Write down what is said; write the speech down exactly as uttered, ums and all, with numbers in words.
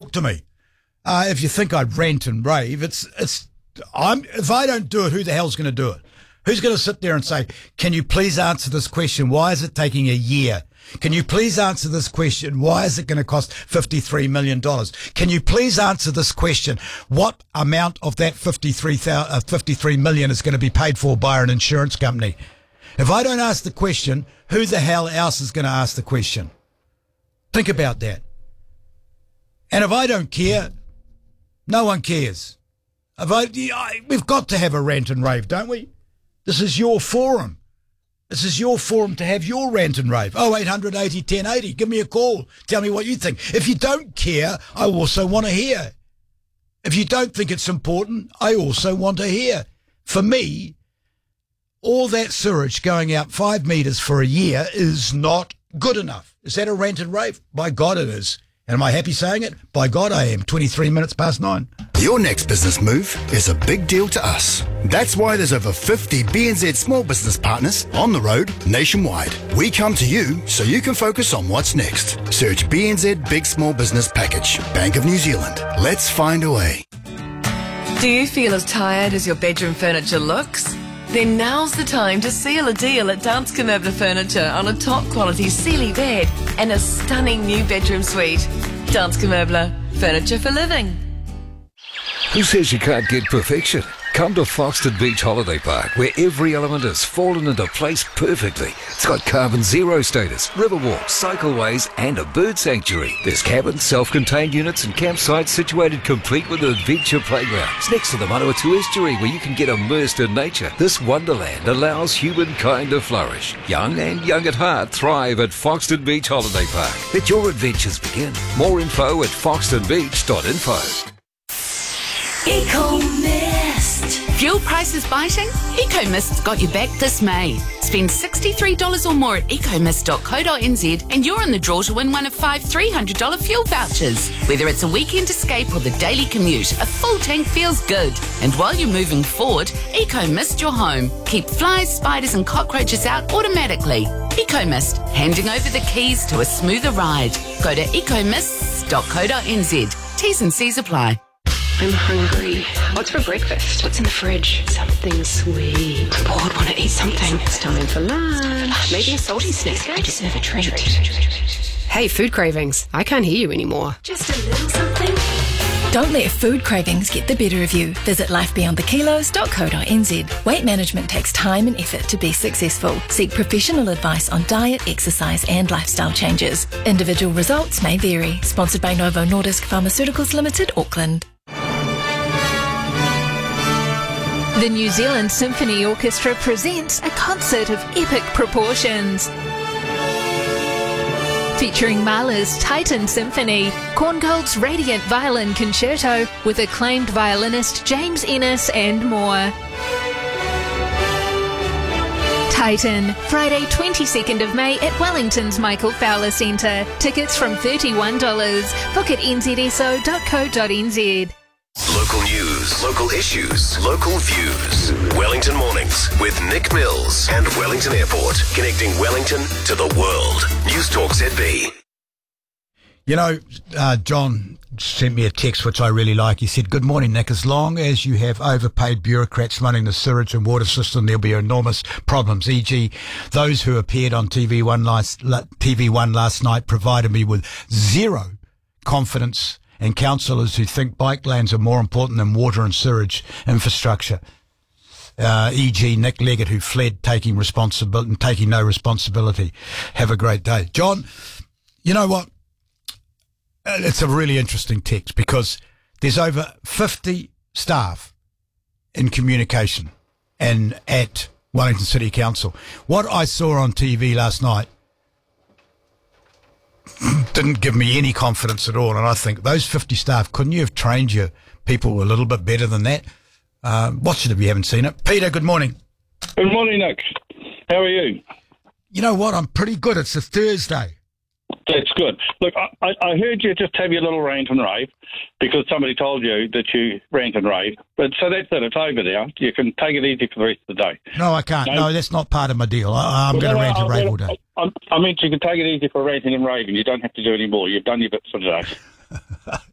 talk to me. Uh, if you think I'd rant and rave, it's it's. I'm if I don't do it, who the hell's going to do it? Who's going to sit there and say, "Can you please answer this question? Why is it taking a year? Can you please answer this question? Why is it going to cost fifty-three million dollars? Can you please answer this question? What amount of that fifty-three thousand, uh, fifty-three million is going to be paid for by an insurance company?" If I don't ask the question, who the hell else is going to ask the question? Think about that. And if I don't care, no one cares. If I, I, we've got to have a rant and rave, don't we? This is your forum. This is your forum to have your rant and rave. oh eight hundred eighty ten eighty. Give me a call. Tell me what you think. If you don't care, I also want to hear. If you don't think it's important, I also want to hear. For me, all that sewage going out five metres for a year is not good enough. Is that a rant and rave? By God, it is. And am I happy saying it? By God, I am. twenty-three minutes past nine. Your next business move is a big deal to us. That's why there's over fifty B N Z small business partners on the road nationwide. We come to you so you can focus on what's next. Search B N Z Big Small Business Package. Bank of New Zealand. Let's find a way. Do you feel as tired as your bedroom furniture looks? Then now's the time to seal a deal at Danske Möbler Furniture on a top quality Sealy bed and a stunning new bedroom suite. Danske Möbler, furniture for living. Who says you can't get perfection? Come to Foxton Beach Holiday Park, where every element has fallen into place perfectly. It's got carbon zero status, river walks, cycleways, and a bird sanctuary. There's cabins, self-contained units, and campsites situated complete with adventure playgrounds. Next to the Manawatu Estuary, where you can get immersed in nature. This wonderland allows humankind to flourish. Young and young at heart thrive at Foxton Beach Holiday Park. Let your adventures begin. More info at foxton beach dot info. EcoMist. Fuel prices biting? EcoMist's got your back this May. Spend sixty-three dollars or more at ecomist dot co dot n z and you're in the draw to win one of five three hundred dollars fuel vouchers. Whether it's a weekend escape or the daily commute, a full tank feels good. And while you're moving forward, EcoMist your home. Keep flies, spiders and cockroaches out automatically. EcoMist, handing over the keys to a smoother ride. Go to ecomist dot co dot n z. T's and C's apply. I'm hungry. What's for breakfast? What's in the fridge? Something sweet. I'm bored, want to eat something. It's time for lunch. Maybe a salty snack. I deserve a treat. Hey, food cravings. I can't hear you anymore. Just a little something. Don't let food cravings get the better of you. Visit life beyond the kilos dot co dot n z. Weight management takes time and effort to be successful. Seek professional advice on diet, exercise and lifestyle changes. Individual results may vary. Sponsored by Novo Nordisk Pharmaceuticals Limited, Auckland. The New Zealand Symphony Orchestra presents a concert of epic proportions. Featuring Mahler's Titan Symphony, Korngold's Radiant Violin Concerto with acclaimed violinist James Ennis and more. Titan, Friday twenty-second of May at Wellington's Michael Fowler Centre. Tickets from thirty-one dollars. Book at n z s o dot co dot n z. Local news, local issues, local views. Wellington Mornings with Nick Mills and Wellington Airport, connecting Wellington to the world. News Talk Z B. You know, uh, John sent me a text which I really like. He said, "Good morning, Nick. As long as you have overpaid bureaucrats running the sewage and water system, there'll be enormous problems. for example, those who appeared on T V One last, T V One last night provided me with zero confidence and councillors who think bike lanes are more important than water and sewage infrastructure. Uh, for example, Nick Leggett, who fled taking responsibility and taking no responsibility. Have a great day." John, you know what? It's a really interesting text because there's over fifty staff in communication and at Wellington City Council. What I saw on T V last night didn't give me any confidence at all, and I think those fifty staff, couldn't you have trained your people a little bit better than that? Uh, watch it if you haven't seen it. Peter, good morning. Good morning, Nick. How are you? You know what? I'm pretty good. It's a Thursday. That's good. Look, I, I heard you just have your little rant and rave because somebody told you that you rant and rave. But so that's it. It's over now. You can take it easy for the rest of the day. No, I can't. No, no that's not part of my deal. I, I'm well, going to no, rant and rave all day. I, I meant you can take it easy for ranting and raving. You don't have to do any more. You've done your bit for today.